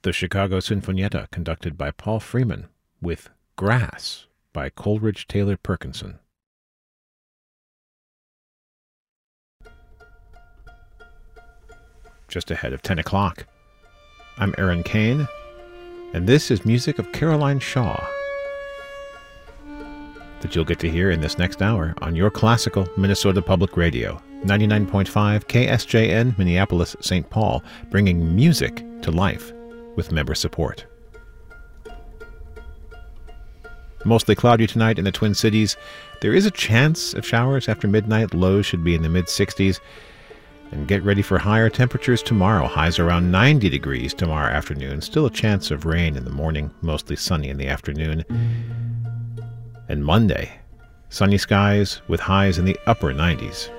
the Chicago Sinfonietta conducted by Paul Freeman with Grass by Coleridge Taylor Perkinson. Just ahead of 10 o'clock. I'm Aaron Kane, and this is music of Caroline Shaw that you'll get to hear in this next hour on your classical Minnesota Public Radio, 99.5 KSJN Minneapolis, St. Paul, bringing music to life with member support. Mostly cloudy tonight in the Twin Cities. There is a chance of showers after midnight. Lows should be in the mid-60s. And get ready for higher temperatures tomorrow. Highs around 90 degrees tomorrow afternoon. Still a chance of rain in the morning, mostly sunny in the afternoon. And Monday, sunny skies with highs in the upper 90s.